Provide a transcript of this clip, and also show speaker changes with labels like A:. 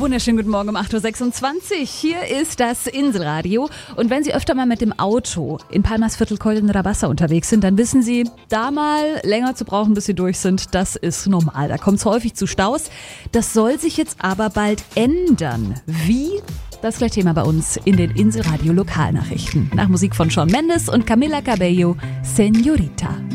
A: wunderschönen guten Morgen um 8.26 Uhr. Hier ist das Inselradio. Und wenn Sie öfter mal mit dem Auto in Palmas Viertel Colden-Rabassa unterwegs sind, dann wissen Sie, da mal länger zu brauchen, bis Sie durch sind, das ist normal. Da kommt es häufig zu Staus. Das soll sich jetzt aber bald ändern. Wie? Das ist gleich Thema bei uns in den Inselradio Lokalnachrichten. Nach Musik von Shawn Mendes und Camila Cabello, Señorita.